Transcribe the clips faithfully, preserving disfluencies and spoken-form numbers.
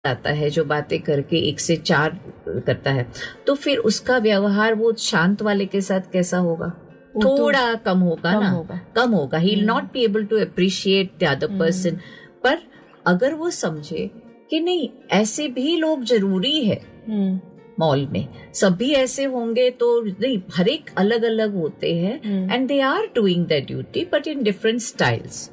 आता है जो बातें करके एक से चार करता है, तो फिर उसका व्यवहार वो शांत वाले के साथ कैसा होगा? थोड़ा कम होगा ना, कम होगा. He will not be able to appreciate the other person. पर अगर वो समझे कि नहीं, ऐसे भी लोग जरूरी है मॉल में, सभी ऐसे होंगे तो नहीं, हर एक अलग अलग होते हैं and they are doing the duty but in different styles.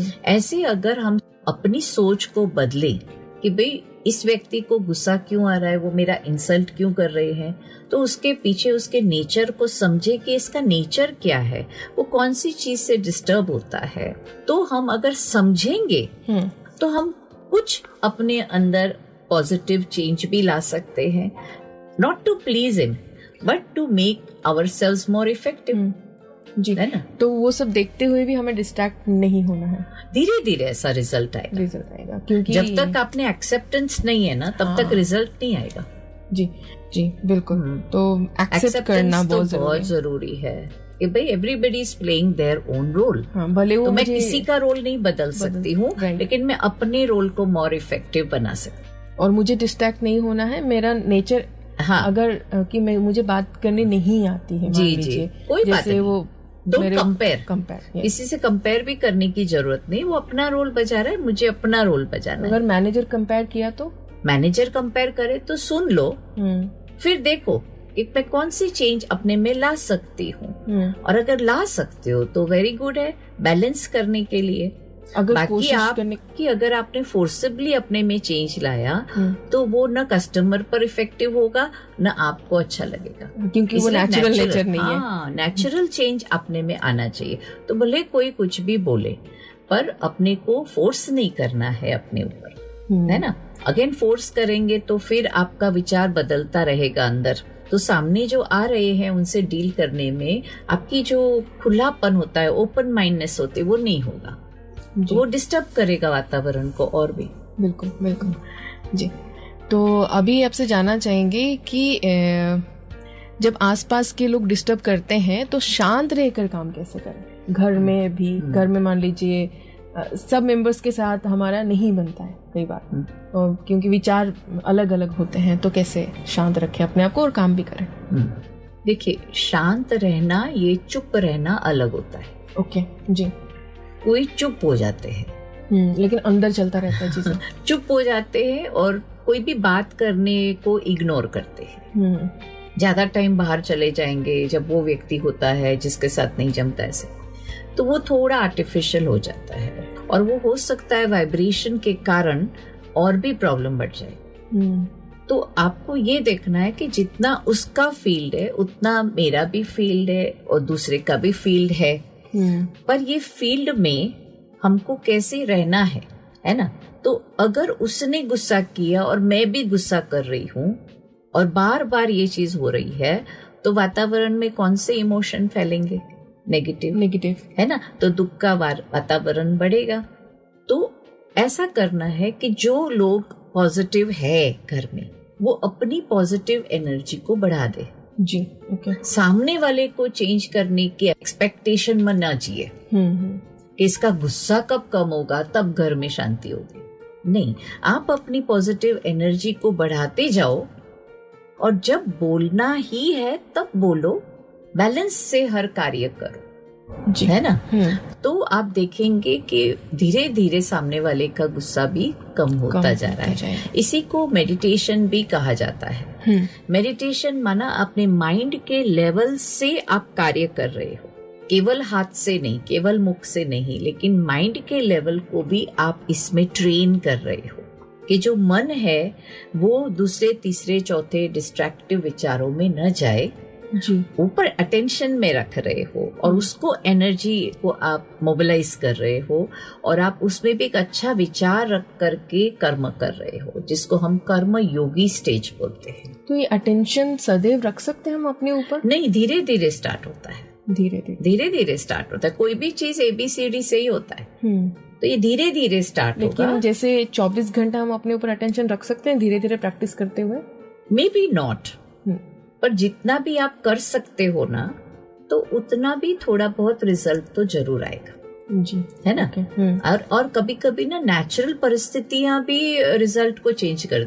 ऐसे अगर हम अपनी सोच को बदले कि भाई इस व्यक्ति को गुस्सा क्यों आ रहा है, वो मेरा इंसल्ट क्यों कर रहे हैं, तो उसके पीछे उसके नेचर को समझे कि इसका नेचर क्या है, वो कौन सी चीज से डिस्टर्ब होता है. तो हम अगर समझेंगे तो हम कुछ अपने अंदर पॉजिटिव चेंज भी ला सकते हैं. Not to please him but to make ourselves more effective. जी है ना. तो वो सब देखते हुए भी हमें डिस्ट्रैक्ट नहीं होना है. धीरे धीरे ऐसा रिजल्ट आएगा रिजल्ट आएगा क्योंकि जब तक आपने एक्सेप्टेंस नहीं है ना, तब हाँ. तक रिजल्ट नहीं आएगा. जी जी बिल्कुल. तो एक्सेप्ट करना तो बहुत जरूरी, जरूरी है कि भाई everybody is playing their own role. भले वो तो मैं किसी का रोल नहीं बदल सकती हूँ, लेकिन मैं अपने रोल को मोर इफेक्टिव बना सकती हूँ. और मुझे डिस्ट्रैक्ट नहीं होना है. मेरा नेचर हाँ. अगर कि मैं मुझे बात करनी नहीं आती है, जी जी कोई बात नहीं, वो डोंट कंपेयर. कंपेयर किसी से कंपेयर भी करने की जरूरत नहीं. वो अपना रोल बजा रहा है, मुझे अपना रोल बजाना है. अगर मैनेजर कंपेयर किया तो मैनेजर कंपेयर करे तो सुन लो, फिर देखो कि मैं कौन सी चेंज अपने में ला सकती हूँ. और अगर ला सकते हो तो वेरी गुड है, बैलेंस करने के लिए. अगर बाकी आप करने... कि अगर आपने फोर्सिबली अपने में चेंज लाया तो वो न कस्टमर पर इफेक्टिव होगा न आपको अच्छा लगेगा, क्योंकि वो नेचुरल नेचर नहीं है. हाँ, नेचुरल चेंज अपने में आना चाहिए. तो भले कोई कुछ भी बोले, पर अपने को फोर्स नहीं करना है अपने ऊपर, है ना. अगेन फोर्स करेंगे तो फिर आपका विचार बदलता रहेगा अंदर, तो सामने जो आ रहे हैं उनसे डील करने में आपकी जो खुलापन होता है, ओपन माइंडनेस होती है, वो नहीं होगा. तो वो डिस्टर्ब करेगा वातावरण को और भी. बिल्कुल बिल्कुल जी. तो अभी आपसे जानना चाहेंगे कि जब आसपास के लोग डिस्टर्ब करते हैं तो शांत रहकर काम कैसे करें. घर में भी, घर में मान लीजिए सब मेंबर्स के साथ हमारा नहीं बनता है कई बार, और क्योंकि विचार अलग अलग होते हैं, तो कैसे शांत रखें अपने आप को और काम भी करें. देखिए, शांत रहना, ये चुप रहना अलग होता है. ओके जी. कोई चुप हो जाते हैं लेकिन अंदर चलता रहता है चीजें. चुप हो जाते हैं और कोई भी बात करने को इग्नोर करते हैं. ज्यादा टाइम बाहर चले जाएंगे जब वो व्यक्ति होता है जिसके साथ नहीं जमता ऐसे, तो वो थोड़ा आर्टिफिशियल हो जाता है और वो हो सकता है वाइब्रेशन के कारण और भी प्रॉब्लम बढ़ जाए. तो आपको ये देखना है कि जितना उसका फील्ड है उतना मेरा भी फील्ड है और दूसरे का भी फील्ड है. पर ये फील्ड में हमको कैसे रहना है, है ना. तो अगर उसने गुस्सा किया और मैं भी गुस्सा कर रही हूँ और बार बार ये चीज हो रही है, तो वातावरण में कौन से इमोशन फैलेंगे? नेगेटिव नेगेटिव है ना. तो दुख का वातावरण बढ़ेगा. तो ऐसा करना है कि जो लोग पॉजिटिव है घर में, वो अपनी पॉजिटिव एनर्जी को बढ़ा दे. जी ओके. सामने वाले को चेंज करने की एक्सपेक्टेशन में ना जिए कि इसका गुस्सा कब कम होगा तब घर में शांति होगी. नहीं, आप अपनी पॉजिटिव एनर्जी को बढ़ाते जाओ और जब बोलना ही है तब बोलो, बैलेंस से हर कार्य करो. जी है ना. तो आप देखेंगे कि धीरे धीरे सामने वाले का गुस्सा भी कम होता कम जा रहा है. इसी को मेडिटेशन भी कहा जाता है. मेडिटेशन माना अपने माइंड के लेवल से आप कार्य कर रहे हो, केवल हाथ से नहीं, केवल मुख से नहीं, लेकिन माइंड के लेवल को भी आप इसमें ट्रेन कर रहे हो कि जो मन है वो दूसरे तीसरे चौथे डिस्ट्रैक्टिव विचारों में न जाए. जी. ऊपर अटेंशन में रख रहे हो और उसको एनर्जी को आप मोबिलाइज कर रहे हो और आप उसमें भी एक अच्छा विचार रख करके कर्म कर रहे हो, जिसको हम कर्म योगी स्टेज बोलते हैं. तो ये अटेंशन सदैव रख सकते हैं हम अपने ऊपर? नहीं, धीरे धीरे स्टार्ट होता है. धीरे धीरे धीरे धीरे स्टार्ट होता है. कोई भी चीज एबीसीडी से ही होता है. तो ये धीरे धीरे स्टार्ट होगा. लेकिन जैसे चौबीस घंटा हम अपने ऊपर अटेंशन रख सकते हैं धीरे धीरे प्रैक्टिस करते हुए? मे बी नॉट, पर जितना भी आप कर सकते हो ना, तो उतना भी थोड़ा बहुत रिजल्ट तो जरूर आएगा. जी, है ना। okay, और और कभी कभी ना नेचुरल परिस्थितियां भी रिजल्ट को चेंज कर